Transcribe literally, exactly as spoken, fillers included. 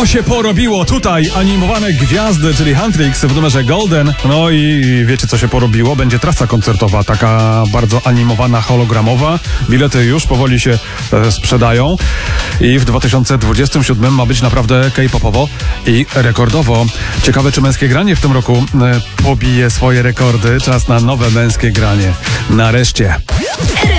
To się porobiło tutaj, animowane gwiazdy, czyli Huntrix w numerze Golden. No i wiecie, co się porobiło? Będzie trasa koncertowa, taka bardzo animowana, hologramowa. Bilety już powoli się e, sprzedają i w dwa tysiące dwudziestym siódmym ma być naprawdę K-popowo i rekordowo. Ciekawe, czy męskie granie w tym roku e, pobije swoje rekordy. Czas na nowe męskie granie. Nareszcie.